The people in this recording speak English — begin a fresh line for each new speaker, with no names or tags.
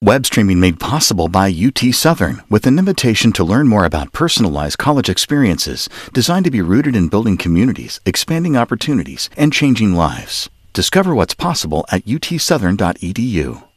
Web streaming made possible by UT Southern, with an invitation to learn more about personalized college experiences designed to be rooted in building communities, expanding opportunities, and changing lives. Discover what's possible at utsouthern.edu.